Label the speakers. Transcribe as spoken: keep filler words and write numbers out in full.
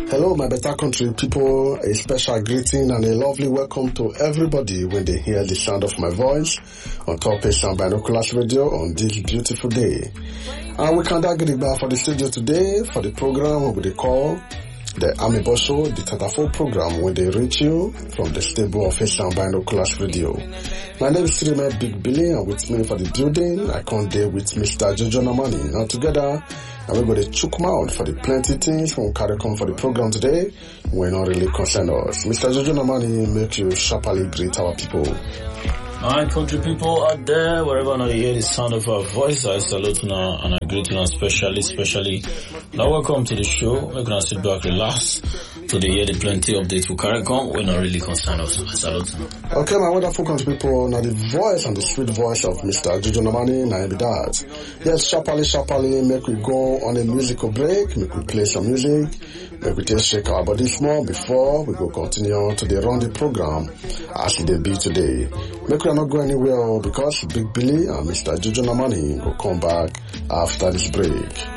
Speaker 1: Hello, my better country people. A special greeting and a lovely welcome to everybody when they hear the sound of my voice on Top Asian Binoculars Radio on this beautiful day. And we can get back for the studio today for the program we will call the Amiibo Show, the thirty-four program when they reach you from the stable of Asian Binoculars Radio. My name is Streamer Big Billy, and with me for the building, I come there with Mister Jojo Namani. Now together, and we're going to chook mouth for the plenty things we'll carry come for the program today. We're not really concerned us. Mister Jojo Namani, make you sharply greet our people.
Speaker 2: My country people out there, wherever you hear the sound of our voice, I salute you now and I greet you now specially, specially. Now welcome to the show. We're going to sit back, relax. Today hear the plenty updates we carry come. We're not really concerned us. I salute you.
Speaker 1: Okay, my wonderful country people, now the voice and the sweet voice of Mister Jojo Namani, now be that. Yes, sharply, sharply, make we go on a musical break, make we play some music, make we just shake our body small before we go continue to the run the program as it be today. Make we not go anywhere because Big Billy and Mister Jojo Namani will come back after this break.